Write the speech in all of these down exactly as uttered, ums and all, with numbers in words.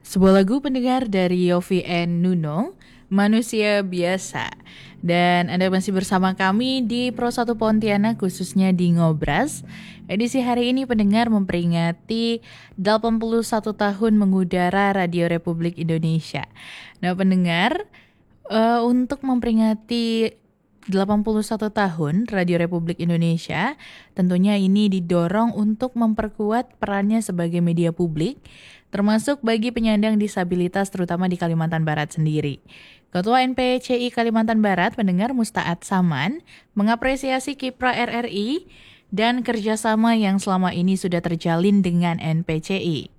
Sebuah lagu pendengar dari Yovie and Nuno, Manusia Biasa. Dan Anda masih bersama kami di Pro satu Pontianak, khususnya di Ngobras. Edisi hari ini pendengar memperingati delapan puluh satu tahun mengudara Radio Republik Indonesia. Nah pendengar, uh, untuk memperingati delapan puluh satu tahun Radio Republik Indonesia, tentunya ini didorong untuk memperkuat perannya sebagai media publik, termasuk bagi penyandang disabilitas terutama di Kalimantan Barat sendiri. Ketua N P C I Kalimantan Barat, pendengar Mustaat Saman, mengapresiasi kiprah R R I dan kerjasama yang selama ini sudah terjalin dengan N P C I.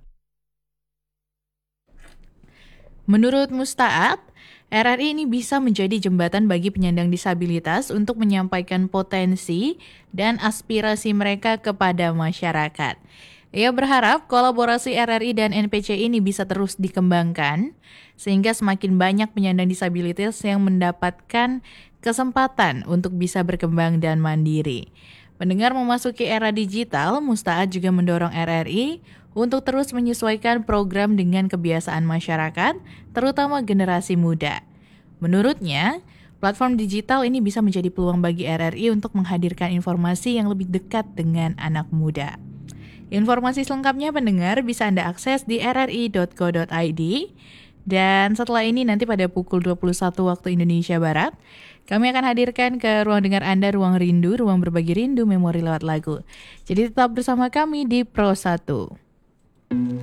Menurut Mustaat, R R I ini bisa menjadi jembatan bagi penyandang disabilitas untuk menyampaikan potensi dan aspirasi mereka kepada masyarakat. Ia berharap kolaborasi R R I dan N P C I ini bisa terus dikembangkan, sehingga semakin banyak penyandang disabilitas yang mendapatkan kesempatan untuk bisa berkembang dan mandiri. Mendengar memasuki era digital, Mustaat juga mendorong R R I untuk terus menyesuaikan program dengan kebiasaan masyarakat, terutama generasi muda. Menurutnya, platform digital ini bisa menjadi peluang bagi R R I untuk menghadirkan informasi yang lebih dekat dengan anak muda. Informasi selengkapnya pendengar bisa Anda akses di r r i dot co dot i d. Dan setelah ini nanti pada pukul dua puluh satu waktu Indonesia Barat, kami akan hadirkan ke ruang dengar Anda, Ruang Rindu, ruang berbagi rindu memori lewat lagu. Jadi tetap bersama kami di Pro satu.